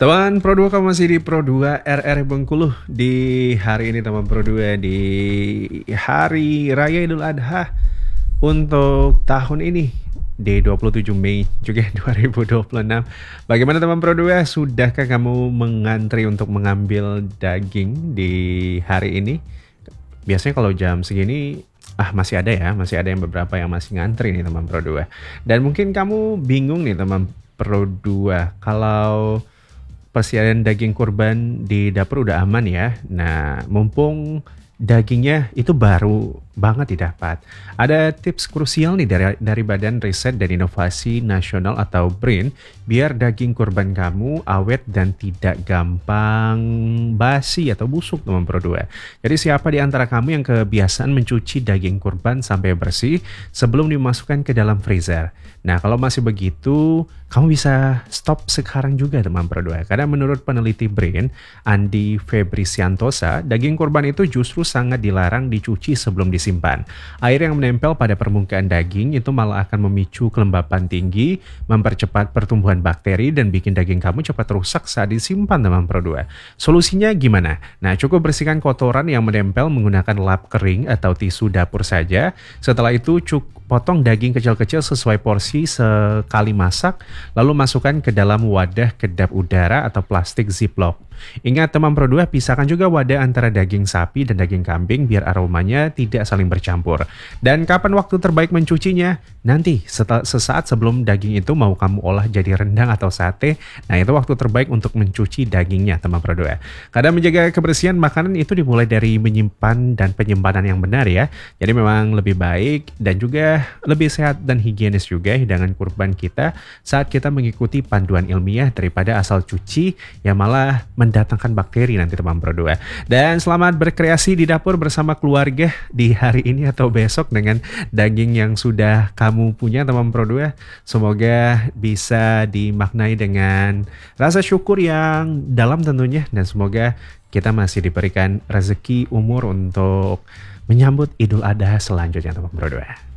Teman Pro 2, kamu masih di Pro 2 RR Bengkulu. Di hari ini teman Pro 2, di Hari Raya Idul Adha untuk tahun ini di 27 Mei juga 2026. Bagaimana teman Pro 2? Sudahkah kamu mengantri untuk mengambil daging di hari ini? Biasanya kalau jam segini masih ada ya, masih ada yang beberapa yang masih ngantri nih teman Pro 2. Dan mungkin kamu bingung nih teman Pro 2, kalau persediaan daging kurban di dapur udah aman ya. Nah, mumpung dagingnya itu baru banget didapat, ada tips krusial nih dari Badan Riset dan Inovasi Nasional atau BRIN biar daging kurban kamu awet dan tidak gampang basi atau busuk teman Pro 2. Jadi siapa di antara kamu yang kebiasaan mencuci daging kurban sampai bersih sebelum dimasukkan ke dalam freezer? Nah, kalau masih begitu, kamu bisa stop sekarang juga teman Pro 2. Karena menurut peneliti BRIN, Andi Febrisiantosa, daging kurban itu justru sangat dilarang dicuci sebelum disimpan. Air yang menempel pada permukaan daging itu malah akan memicu kelembapan tinggi, mempercepat pertumbuhan bakteri, dan bikin daging kamu cepat rusak saat disimpan teman Pro 2. Solusinya gimana? Nah, cukup bersihkan kotoran yang menempel menggunakan lap kering atau tisu dapur saja. Setelah itu potong daging kecil-kecil sesuai porsi sekali masak, lalu masukkan ke dalam wadah kedap udara atau plastik ziplock. Ingat teman Pro 2, pisahkan juga wadah antara daging sapi dan daging kambing biar aromanya tidak saling bercampur. Dan kapan waktu terbaik mencucinya? Nanti sesaat sebelum daging itu mau kamu olah jadi rendang atau sate. Nah, itu waktu terbaik untuk mencuci dagingnya teman Pro 2. Kadang menjaga kebersihan makanan itu dimulai dari menyimpan dan penyimpanan yang benar ya. Jadi memang lebih baik dan juga lebih sehat dan higienis juga hidangan kurban kita saat kita mengikuti panduan ilmiah daripada asal cuci yang malah mendatangkan bakteri nanti teman Pro 2. Dan selamat berkreasi di dapur bersama keluarga di hari ini atau besok dengan daging yang sudah kamu punya teman Pro 2. Semoga bisa dimaknai dengan rasa syukur yang dalam tentunya, dan semoga kita masih diberikan rezeki umur untuk menyambut Idul Adha selanjutnya teman Pro 2.